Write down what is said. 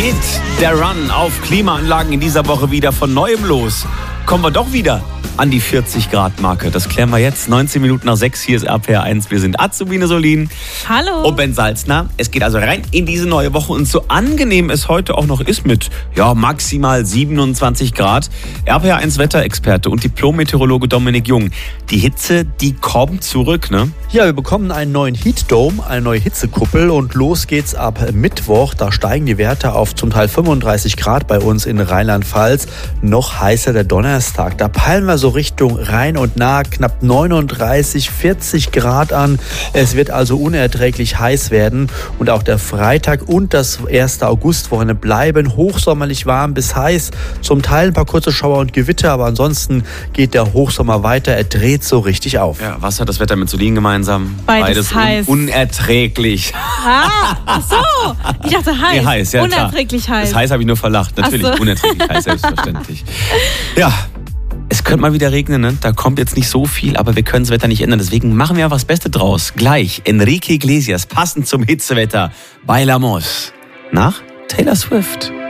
geht der Run auf Klimaanlagen in dieser Woche wieder von Neuem los? Kommen wir doch wieder an die 40-Grad-Marke. Das klären wir jetzt. 19 Minuten nach 6. Hier ist RPR 1. Wir sind Azubine Solin. Hallo. Und Ben Salzner. Es geht also rein in diese neue Woche. Und so angenehm es heute auch noch ist mit maximal 27 Grad. RPR 1 Wetterexperte und Diplom-Meteorologe Dominik Jung. Die Hitze, die kommt zurück, ne? Ja, wir bekommen einen neuen Heat Dome, eine neue Hitzekuppel und los geht's ab Mittwoch. Da steigen die Werte auf zum Teil 35 Grad bei uns in Rheinland-Pfalz. Noch heißer der Donnerstag. Da peilen wir so Richtung Rhein und nah knapp 39, 40 Grad an. Es wird also unerträglich heiß werden. Und auch der Freitag und das 1. Augustwochenende bleiben hochsommerlich warm bis heiß. Zum Teil ein paar kurze Schauer und Gewitter, aber ansonsten geht der Hochsommer weiter. Er dreht so richtig auf. Ja, was hat das Wetter mit Solin gemeinsam? Beides heiß. Unerträglich. Ach so. Ich dachte heiß. Nee, heiß, ja, unerträglich klar. heiß. Das heiß habe ich nur verlacht. Natürlich, Ach so. Unerträglich heiß, selbstverständlich. Ja, es könnte mal wieder regnen, ne? Da kommt jetzt nicht so viel, aber wir können das Wetter nicht ändern. Deswegen machen wir was Beste draus. Gleich Enrique Iglesias, passend zum Hitzewetter bei Lamos. Nach Taylor Swift.